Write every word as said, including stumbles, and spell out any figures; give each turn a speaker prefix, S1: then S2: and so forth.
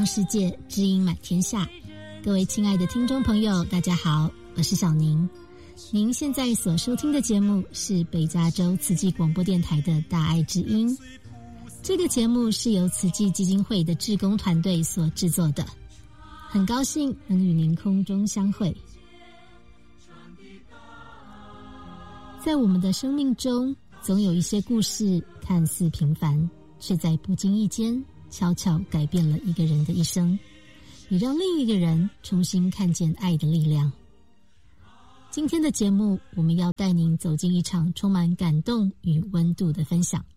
S1: 望世界，知音满天下。各位亲爱的听众朋友，大家好，我是小宁。您现在所收听的节目是北加州慈济广播电台的大爱之音。这个节目是由慈济基金会的志工团队所制作的，很高兴能与您空中相会。在我们的生命中，总有一些故事看似平凡，却在不经意间悄悄改变了一个人的一生，也让另一个人重新看见爱的力量。今天的节目，我们要带您走进一场充满感动与温度的分享。